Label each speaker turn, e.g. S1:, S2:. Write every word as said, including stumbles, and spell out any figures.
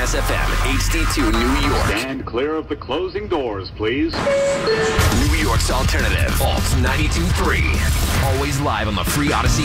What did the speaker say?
S1: S F M, H D two New York.
S2: Stand clear of the closing doors, please.
S1: New York's alternative, Alt ninety-two point three. Always live on the free Odyssey